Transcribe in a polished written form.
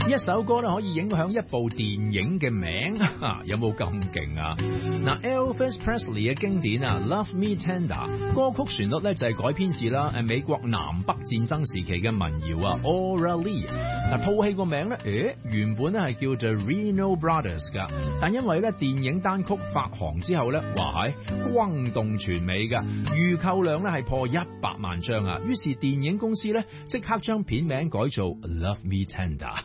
一首歌咧可以影響一部電影嘅名，有冇咁勁啊？嗱 ，Elvis Presley 嘅經典啊，《Love Me Tender》歌曲旋律咧就係改編自啦美國南北戰爭時期嘅民謠啊 ，Aura Lee。嗱，套戲個名咧，原本咧係叫做 Reno Brothers 噶，但因為咧電影單曲發行之後咧，哇係轟動全美噶，預購量咧係破100萬張啊，於是電影公司咧即刻將片名改做《Love Me Tender》。